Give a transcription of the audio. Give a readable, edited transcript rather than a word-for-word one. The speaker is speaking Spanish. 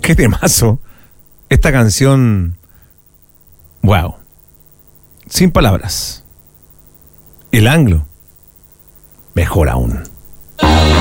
qué temazo. Esta canción, wow, sin palabras. El Anglo, mejor aún.